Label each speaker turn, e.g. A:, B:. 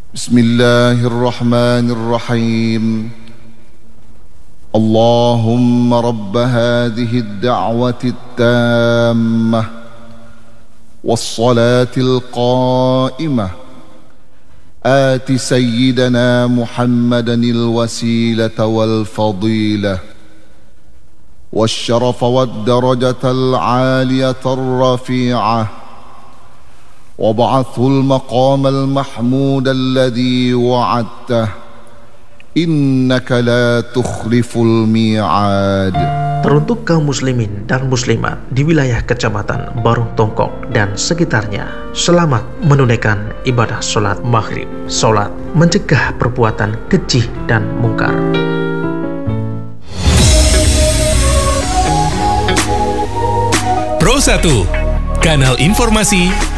A: بسم الله الرحمن الرحيم اللهم رب هذه الدعوة التامة والصلاة القائمة آت سيدنا محمدا الوسيلة والفضيلة والشرف والدرجة العالية الرفيعة وابعثه المقام المحمود الذي وعدته إنك لا تخلف الميعاد.
B: Teruntuk kaum muslimin dan muslimat di wilayah Kecamatan Barung Tongkok dan sekitarnya, selamat menunaikan ibadah sholat maghrib. Sholat mencegah perbuatan keji dan mungkar.
C: Pro 1, kanal informasi